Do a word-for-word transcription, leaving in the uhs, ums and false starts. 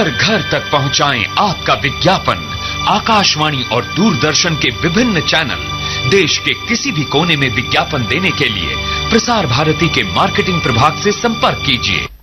घर घर तक पहुंचाएं आपका विज्ञापन। आकाशवाणी और दूरदर्शन के विभिन्न चैनल, देश के किसी भी कोने में विज्ञापन देने के लिए प्रसार भारती के मार्केटिंग प्रभाग से संपर्क कीजिए।